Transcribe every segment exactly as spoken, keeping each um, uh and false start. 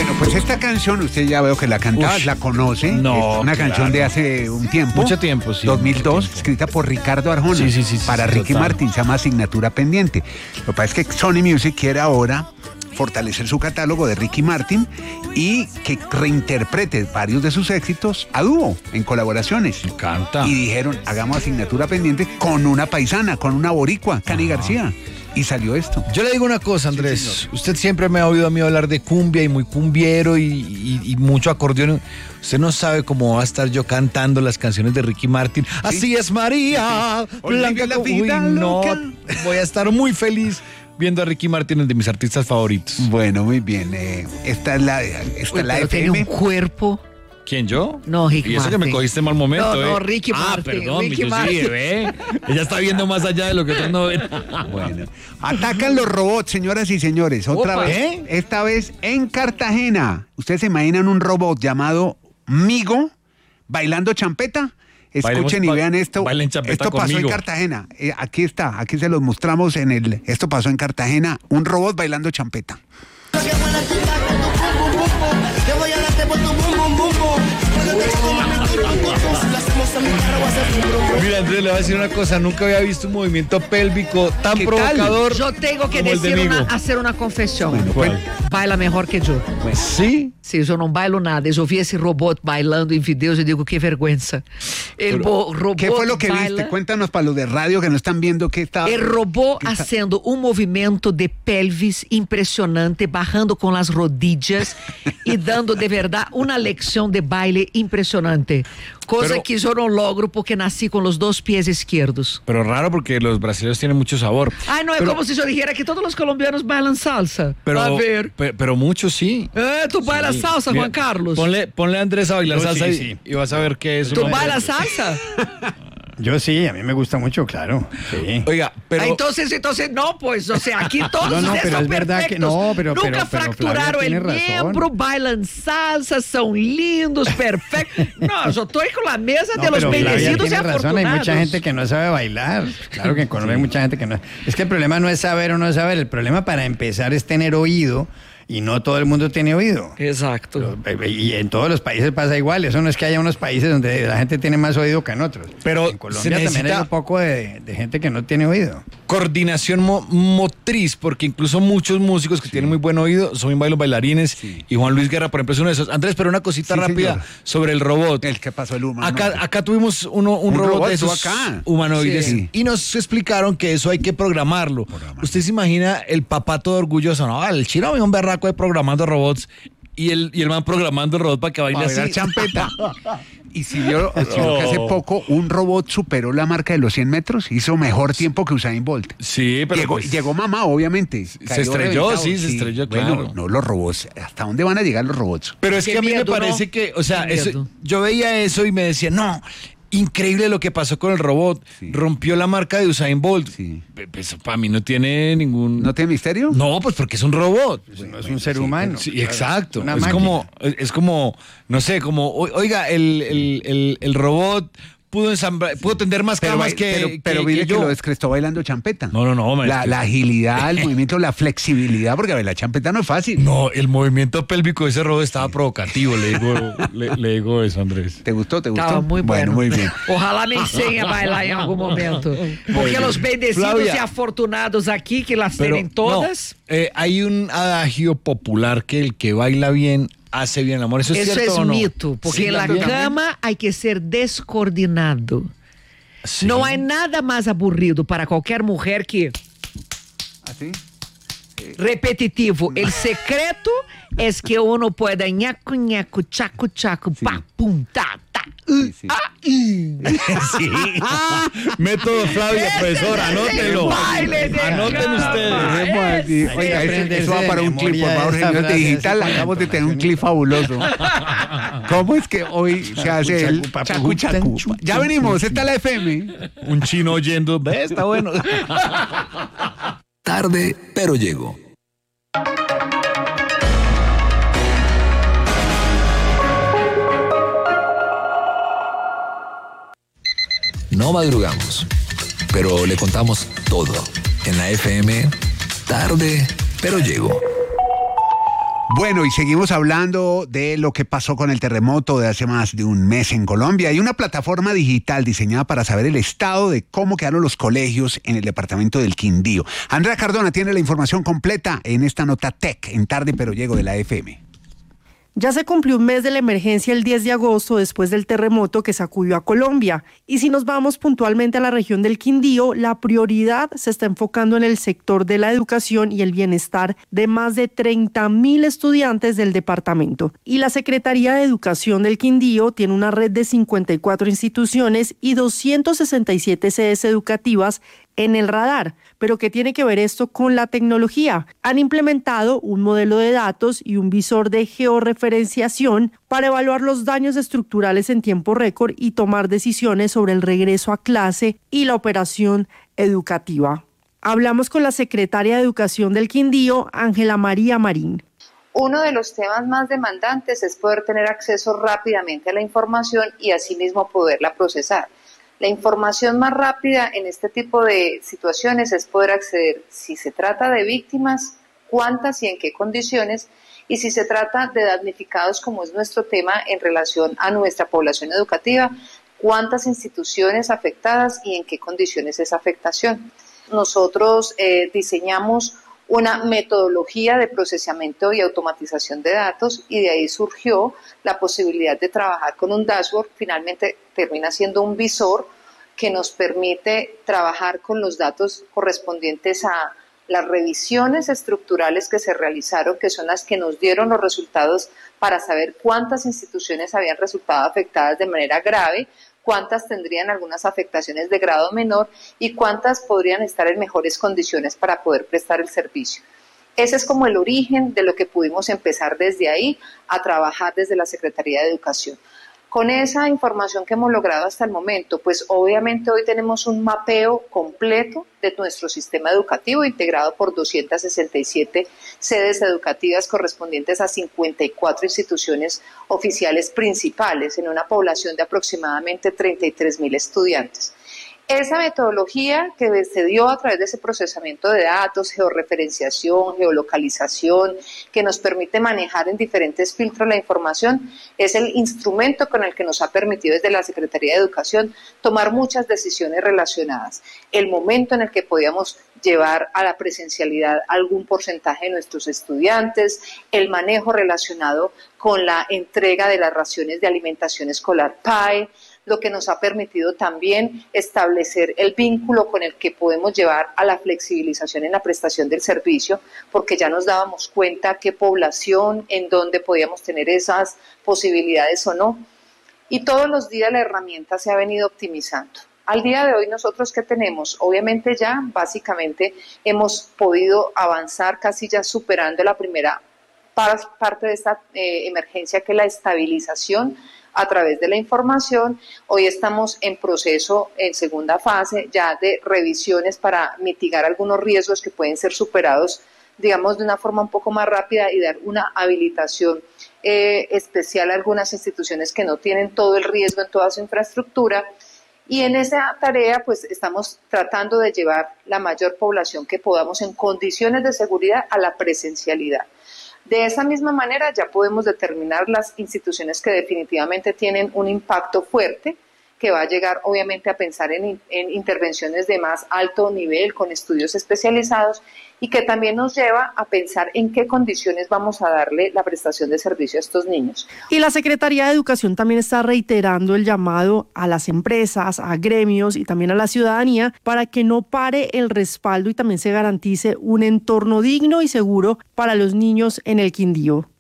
Bueno, pues esta canción, usted ya veo que la cantaba, Ush. la conoce. No, Es una claro. canción de hace un tiempo. Mucho tiempo, sí. dos mil dos, mucho tiempo. escrita por Ricardo Arjona. Sí, sí, sí, sí, para sí, Ricky total. Martin, se llama Asignatura Pendiente. Lo que pasa es que Sony Music quiere ahora fortalecer su catálogo de Ricky Martin y que reinterprete varios de sus éxitos a dúo, en colaboraciones. Me encanta. Y dijeron, hagamos Asignatura Pendiente con una paisana, con una boricua, Cani García. Y salió esto. Yo le digo una cosa, Andrés. Sí, Usted siempre me ha oído a mí hablar de cumbia y muy cumbiero y, y- y mucho acordeón. Usted no sabe cómo va a estar yo cantando las canciones de Ricky Martin. Así es, María. Olvide Blanca la co- vida Uy, no, loca. voy a estar muy feliz viendo a Ricky Martin, el de mis artistas favoritos. Bueno, muy bien. eh, esta es la, esta Uy, es la pero tiene un F M. cuerpo. ¿Quién, yo? No, Ricky Y eso que me Martin. cogiste en mal momento, No, no, ¿eh? Ricky ah, Martin, perdón, Ricky yo sí, Martin. ¿ve? Ella está viendo más allá de lo que otros no ven. Bueno, atacan los robots, señoras y señores. Otra Opa, vez. ¿eh? Esta vez en Cartagena. ¿Ustedes se imaginan un robot llamado Migo bailando champeta? Escuchen Bailemos y pa- vean esto. bailen champeta Esto pasó conmigo. en Cartagena. Eh, aquí está, aquí se los mostramos en el. Esto pasó en Cartagena. Un robot bailando champeta. Qué buena tú estás con tu pum, pum, pum, pum. Te voy a darte por tu bum, bum, bum, bum. Cuando te toco, mami, tu, tu, tu, tu. Si lo hacemos en mi carro, va a ser bum, bum, bum. Mira, Andrés, le voy a decir una cosa. Nunca había visto un movimiento pélvico tan ¿Qué tal? provocador. Yo tengo que como el de decir una, Migo. hacer una confesión. Bueno, ¿Cuál? Baila mejor que yo. Sí. Sim, eu não bailo nada. Eu vi esse robô bailando em videos e digo, que vergüenza. El bo- robô ¿Qué fue lo que baila, viste? Cuéntanos para los de radio que no están viendo qué está. El robô haciendo um movimento de pelvis impressionante, barrando com as rodillas e dando de verdade uma lecção de baile impressionante. Coisa Pero- que eu não logro porque nasci com os dois pés esquerdos. Pero raro porque los brasileños tienen mucho sabor. Ai, não é Pero- como se eu dijera que todos os colombianos bailam salsa. Pero, A ver. pe- pero muchos sí. Eh, tu bailas salsa, Mira, Juan Carlos? Ponle, ponle a Andrés a bailar Yo salsa sí, y, sí. y vas a ver qué es. Tu una- bailas salsa? Yo sí, a mí me gusta mucho, claro. Sí. Oiga, pero... Ah, entonces, entonces, no, pues, o sea, aquí todos No, no, ustedes pero son es verdad que perfectos. no, pero- Nunca pero- pero fracturaron Flavia el tiene razón. miembro, bailan salsa, son lindos, perfectos. No, yo estoy con la mesa No, de los pero Flavia bendecidos y tiene razón, hay afortunados. mucha gente que no sabe bailar. Claro que en Colombia hay mucha gente que no. Es que el problema no es saber o no saber, el problema para empezar es tener oído y no todo el mundo tiene oído. Exacto. Y en todos los países pasa igual. Eso no es que haya unos países donde la gente tiene más oído que en otros. Pero en Colombia se también necesita- hay un poco de, de gente que no tiene oído. Coordinación mo- motriz, porque incluso muchos músicos que tienen muy buen oído son muy buenos bailarines. Sí. Y Juan Luis Guerra, por ejemplo, es uno de esos. Andrés, pero una cosita Sí, rápida señor. sobre el robot. El que pasó el humano. Acá, acá tuvimos uno, un, Un robot, robot, de tú esos acá. humanoides Sí. y nos explicaron que eso hay que programarlo. Usted se imagina el papá todo orgulloso, no, el chino es un berraco de programando robots y el, y el man programando el robot para que baile Para bailar así. champeta. Y si vio, si vio que hace poco un robot superó la marca de los cien metros, hizo mejor tiempo que Usain Bolt. Sí, pero Llegó, pues, llegó mamá, obviamente. Cayó estrelló, reventado. sí, se estrelló, Bueno, claro. no los robots. ¿Hasta dónde van a llegar los robots? Pero es Qué que a mí miedo, me parece ¿no? que, o sea, Qué eso- miedo. yo veía eso y me decía, no, increíble lo que pasó con el robot. Sí. Rompió la marca de Usain Bolt. Sí. Pues para mí no tiene ningún... ¿No tiene misterio? No, pues porque es un robot. No es un ser humano. Sí, claro. exacto. Una Es máquina. como, es como, no sé, como, o- oiga, el, el, el, el robot pudo ensamblar, pudo tender más Pero, camas bail- que, pero, que- pero que mire que, yo. lo descrestó bailando champeta. No, no, no, La, maestro. la agilidad, el movimiento, la flexibilidad, porque bailar champeta no es fácil. No, el movimiento pélvico de ese robot estaba provocativo, le digo, le, le digo eso, Andrés. ¿Te gustó? ¿Te gustó? Estaba muy bueno. muy bien. Ojalá me enseñe a bailar en algún momento. Porque los bendecidos Flavia. y afortunados aquí, que las tienen todas. no, eh, hay un adagio popular que el que baila bien hace bien el amor. ¿Eso es Eso cierto es o no? mito, porque Sí, en la también. cama hay que ser descoordinado. Sí. Não há nada mais aburrido para qualquer mulher que ¿Así? repetitivo. El secreto es que uno pueda ñaco, ñaco, chaco, chaco, pa, pum, ta, ta, uh, Sí, sí. ah, y. Sí. Método Flavia, Ese profesor, es el anótenlo. baile de Anoten cama. ustedes. Dejemos así. Ese Oiga, es. ese- eso va para un clip, por memoria favor, esa señor de frase, digital. ese Acabamos de tener un cuento, clip fabuloso. ¿Cómo es que hoy se hace el chacu, papu, chacu chacu? chacu, Ya venimos, esta es la F M. Un chino oyendo, ve, está bueno. Tarde, pero llego. No madrugamos, pero le contamos todo en la F M. Tarde, pero llego. Bueno, y seguimos hablando de lo que pasó con el terremoto de hace más de un mes en Colombia. Hay una plataforma digital diseñada para saber el estado de cómo quedaron los colegios en el departamento del Quindío. Andrea Cardona tiene la información completa en esta nota Tech en Tarde Pero Llego de la F M. Ya se cumplió un mes de la emergencia el diez de agosto después del terremoto que sacudió a Colombia. Y si nos vamos puntualmente a la región del Quindío, la prioridad se está enfocando en el sector de la educación y el bienestar de más de treinta mil estudiantes del departamento. Y la Secretaría de Educación del Quindío tiene una red de cincuenta y cuatro instituciones y doscientas sesenta y siete sedes educativas en el radar. ¿Pero qué tiene que ver esto con la tecnología? Han implementado un modelo de datos y un visor de georreferenciación para evaluar los daños estructurales en tiempo récord y tomar decisiones sobre el regreso a clase y la operación educativa. Hablamos con la secretaria de Educación del Quindío, Ángela María Marín. Uno de los temas más demandantes es poder tener acceso rápidamente a la información y asimismo poderla procesar. La información más rápida en este tipo de situaciones es poder acceder, si se trata de víctimas, cuántas y en qué condiciones, y si se trata de damnificados, como es nuestro tema en relación a nuestra población educativa, cuántas instituciones afectadas y en qué condiciones es afectación. Nosotros eh, diseñamos una metodología de procesamiento y automatización de datos y de ahí surgió la posibilidad de trabajar con un dashboard. Finalmente termina siendo un visor que nos permite trabajar con los datos correspondientes a las revisiones estructurales que se realizaron, que son las que nos dieron los resultados para saber cuántas instituciones habían resultado afectadas de manera grave, cuántas tendrían algunas afectaciones de grado menor y cuántas podrían estar en mejores condiciones para poder prestar el servicio. Ese es como el origen de lo que pudimos empezar desde ahí a trabajar desde la Secretaría de Educación. Con esa información que hemos logrado hasta el momento, pues obviamente hoy tenemos un mapeo completo de nuestro sistema educativo integrado por doscientas sesenta y siete sedes educativas correspondientes a cincuenta y cuatro instituciones oficiales principales en una población de aproximadamente treinta y tres mil estudiantes. Esa metodología que se dio a través de ese procesamiento de datos, georreferenciación, geolocalización, que nos permite manejar en diferentes filtros la información, es el instrumento con el que nos ha permitido desde la Secretaría de Educación tomar muchas decisiones relacionadas. El momento en el que podíamos llevar a la presencialidad algún porcentaje de nuestros estudiantes, el manejo relacionado con la entrega de las raciones de alimentación escolar P A E, lo que nos ha permitido también establecer el vínculo con el que podemos llevar a la flexibilización en la prestación del servicio, porque ya nos dábamos cuenta qué población, en dónde podíamos tener esas posibilidades o no. Y todos los días la herramienta se ha venido optimizando. Al día de hoy nosotros ¿qué tenemos? Obviamente ya básicamente hemos podido avanzar casi ya superando la primera parte de esta eh, emergencia, que es la estabilización a través de la información. Hoy estamos en proceso, en segunda fase, ya de revisiones para mitigar algunos riesgos que pueden ser superados, digamos, de una forma un poco más rápida y dar una habilitación eh, especial a algunas instituciones que no tienen todo el riesgo en toda su infraestructura. Y en esa tarea, pues, estamos tratando de llevar la mayor población que podamos en condiciones de seguridad a la presencialidad. De esa misma manera ya podemos determinar las instituciones que definitivamente tienen un impacto fuerte, que va a llegar obviamente a pensar en, en intervenciones de más alto nivel con estudios especializados y que también nos lleva a pensar en qué condiciones vamos a darle la prestación de servicio a estos niños. Y la Secretaría de Educación también está reiterando el llamado a las empresas, a gremios y también a la ciudadanía para que no pare el respaldo y también se garantice un entorno digno y seguro para los niños en el Quindío.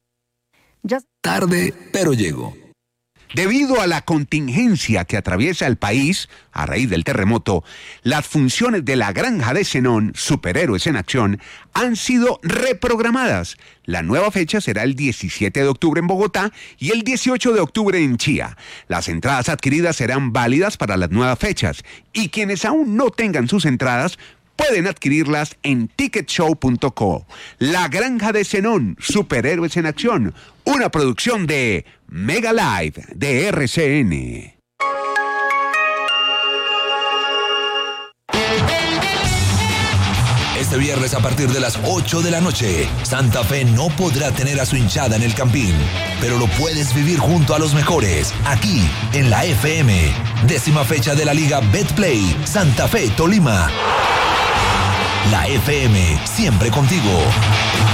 Ya... Tarde, pero llego. Debido a la contingencia que atraviesa el país a raíz del terremoto, las funciones de la Granja de Zenón, Superhéroes en Acción, han sido reprogramadas. La nueva fecha será el diecisiete de octubre en Bogotá y el dieciocho de octubre en Chía. Las entradas adquiridas serán válidas para las nuevas fechas y quienes aún no tengan sus entradas pueden adquirirlas en ticket show punto co. La Granja de Zenón, Superhéroes en Acción, una producción de Mega Live de R C N. Este viernes a partir de las ocho de la noche, Santa Fe no podrá tener a su hinchada en el Campín, pero lo puedes vivir junto a los mejores, aquí en la F M. Décima fecha de la Liga Betplay, Santa Fe Tolima. La F M, siempre contigo.